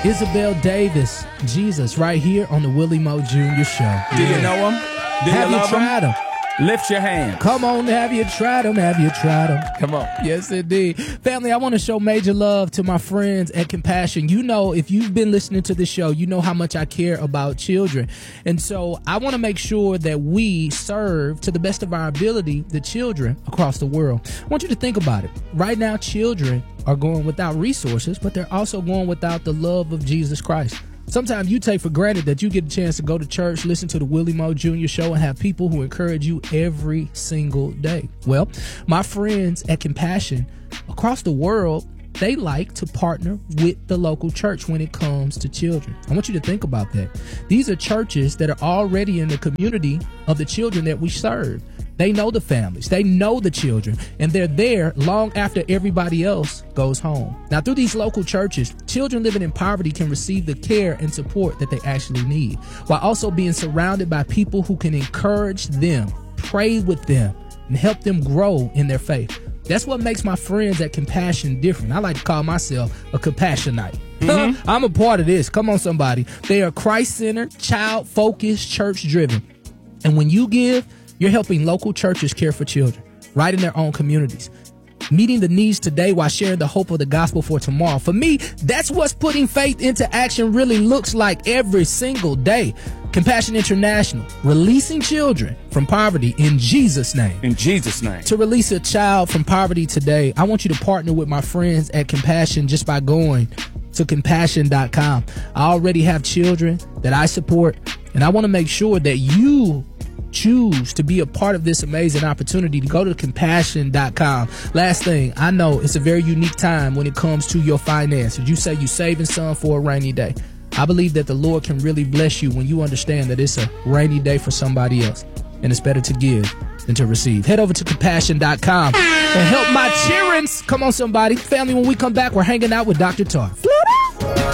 Isabel Davis, Jesus, right here on the Willie Moe Jr. Show. Do you know him? Do Have you you love tried him? Lift your hand. Come on, have you tried them? Have you tried them? Come on. Yes, indeed. Family, I want to show major love to my friends at Compassion. You know, if you've been listening to the show, you know how much I care about children. And so I want to make sure that we serve to the best of our ability the children across the world. I want you to think about it. Right now, children are going without resources, but they're also going without the love of Jesus Christ. Sometimes you take for granted that you get a chance to go to church, listen to the Willie Moe Jr. Show, and have people who encourage you every single day. Well, my friends at Compassion across the world, they like to partner with the local church when it comes to children. I want you to think about that. These are churches that are already in the community of the children that we serve. They know the families, they know the children, and they're there long after everybody else goes home. Now, through these local churches, children living in poverty can receive the care and support that they actually need, while also being surrounded by people who can encourage them, pray with them, and help them grow in their faith. That's what makes my friends at Compassion different. I like to call myself a Compassionite. Mm-hmm. I'm a part of this. Come on, somebody. They are Christ-centered, child-focused, church-driven. And when you give, you're helping local churches care for children right in their own communities, meeting the needs today while sharing the hope of the gospel for tomorrow. For me, that's what putting faith into action really looks like every single day. Compassion International, releasing children from poverty in Jesus' name. In Jesus' name. To release a child from poverty today, I want you to partner with my friends at Compassion just by going to compassion.com. I already have children that I support, and I want to make sure that you choose to be a part of this amazing opportunity to go to compassion.com. Last thing, I know it's a very unique time when it comes to your finances. You say you're saving some for a rainy day. I believe that the Lord can really bless you when you understand that it's a rainy day for somebody else, and it's better to give than to receive. Head over to compassion.com and help my children. Come on, somebody. Family, when we come back, we're hanging out with Dr. Tar.